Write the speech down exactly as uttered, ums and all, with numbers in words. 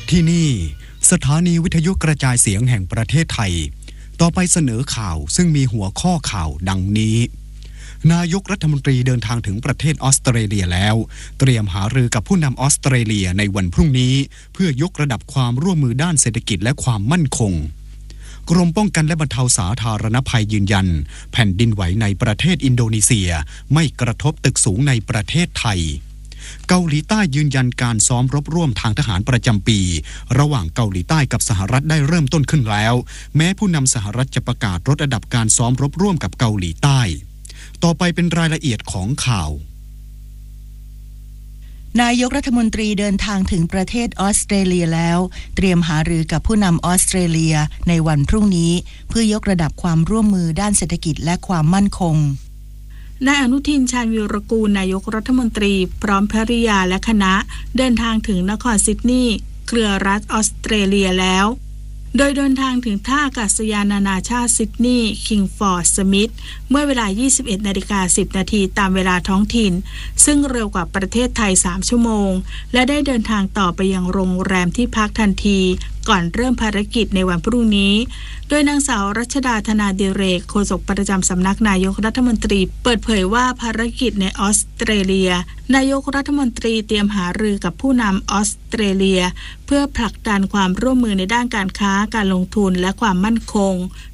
ที่นี่สถานีวิทยุกระจายเสียงแห่งประเทศไทยต่อไปเสนอข่าวซึ่งมีหัวข้อข่าวดังนี้นายกรัฐมนตรีเดินทางถึงประเทศออสเตรเลียแล้วเตรียมหารือกับผู้นำออสเตรเลียในวันพรุ่งนี้เพื่อยกระดับความร่วมมือด้านเศรษฐกิจและความมั่นคงกรมป้องกันและบรรเทาสาธารณภัยยืนยันแผ่นดินไหวในประเทศอินโดนีเซียไม่กระทบตึกสูงในประเทศไทยเกาหลีใต้ยืนยันการซ้อมรบร่วมทางทหารประจำปีระหว่างเกาหลีใต้กับสหรัฐได้เริ่มต้นขึ้นแล้วแม้ผู้นำสหรัฐจะประกาศลดระดับการซ้อมรบร่วมกับเกาหลีใต้ต่อไปเป็นรายละเอียดของข่าวนายกรัฐมนตรีเดินทางถึงประเทศออสเตรเลียแล้วเตรียมหารือกับผู้นำออสเตรเลียในวันพรุ่งนี้เพื่อยกระดับความร่วมมือด้านเศรษฐกิจและความมั่นคงนายอนุทินชาญวีรกูลนายกรัฐมนตรีพร้อมภริยาและคณะเดินทางถึงนครซิดนีย์เครือรัฐออสเตรเลียแล้วโดยเดินทางถึงท่าอากาศยานนานาชาติซิดนีย์คิงฟอร์ดสมิธเมื่อเวลา ยี่สิบเอ็ดนาฬิกาสิบนาทีตามเวลาท้องถิ่นซึ่งเร็วกว่าประเทศไทยสามชั่วโมงและได้เดินทางต่อไปยังโรงแรมที่พักทันทีก่อนเริ่มภารกิจในวันพรุ่งนี้โดยนางสาวรัชดาธนาดิเรกโฆษกประจำสำนักนายกรัฐมนตรีเปิดเผยว่าภารกิจในออสเตรเลียนายกรัฐมนตรีเตรียมหารือกับผู้นำออสเตรเลียเพื่อผลักดันความร่วมมือในด้านการค้าการลงทุนและความมั่นคง